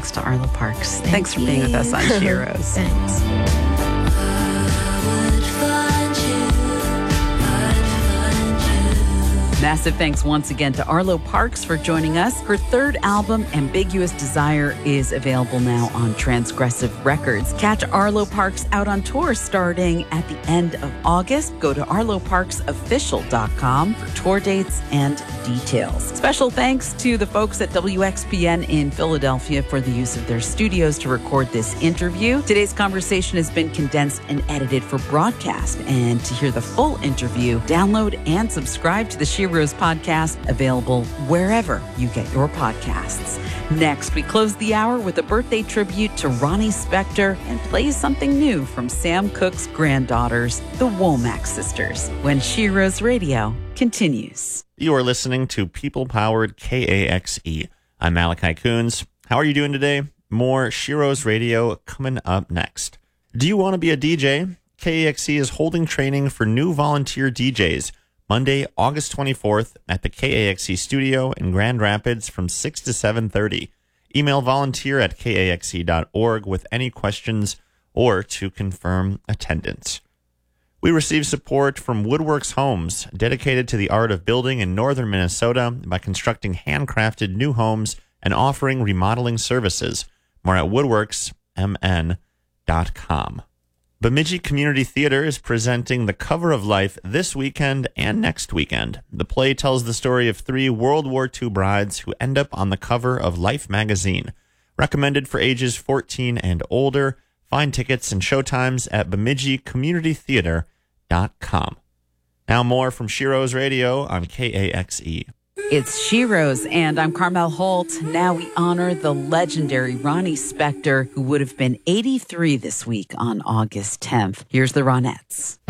thanks to Arlo Parks. Thanks for being with us on Sheroes. Thanks. Massive thanks once again to Arlo Parks for joining us. Her third album, Ambiguous Desire, is available now on Transgressive Records. Catch Arlo Parks out on tour starting at the end of August. Go to arloparksofficial.com for tour dates and details. Special thanks to the folks at WXPN in Philadelphia for the use of their studios to record this interview. Today's conversation has been condensed and edited for broadcast. And to hear the full interview, download and subscribe to the Sheroes podcast, available wherever you get your podcasts. Next, we close the hour with a birthday tribute to Ronnie Spector and play something new from Sam Cooke's granddaughters, the Womack sisters, when Sheroes Radio continues. You are listening to People-Powered KAXE. I'm Malachi Coons. How are you doing today? More Sheroes Radio coming up next. Do you want to be a DJ? KAXE is holding training for new volunteer DJs Monday, August 24th at the KAXE studio in Grand Rapids from 6 to 7:30. Email volunteer@kaxe.org with any questions or to confirm attendance. We receive support from Woodworks Homes, dedicated to the art of building in northern Minnesota by constructing handcrafted new homes and offering remodeling services. More at woodworksmn.com. Bemidji Community Theater is presenting The Cover of Life this weekend and next weekend. The play tells the story of 3 World War II brides who end up on the cover of Life magazine. Recommended for ages 14 and older. Find tickets and showtimes at bemidjiCommunityTheater.com. Now more from Sheroes Radio on KAXE. It's Sheroes, and I'm Carmel Holt. Now we honor the legendary Ronnie Spector, who would have been 83 this week on August 10th. Here's the Ronettes.